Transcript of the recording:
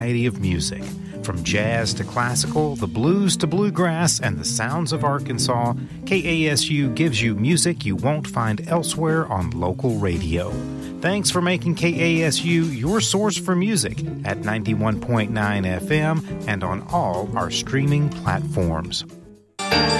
variety of music. From jazz to classical, the blues to bluegrass, and the sounds of Arkansas, KASU gives you music you won't find elsewhere on local radio. Thanks for making KASU your source for music at 91.9 FM and on all our streaming platforms.